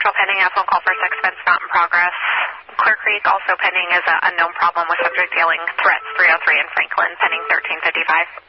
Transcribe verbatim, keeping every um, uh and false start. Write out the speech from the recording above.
Central pending, a phone call for six fence not in progress. Clear Creek also pending is an unknown problem with subject dealing threats three oh three in Franklin pending thirteen fifty-five.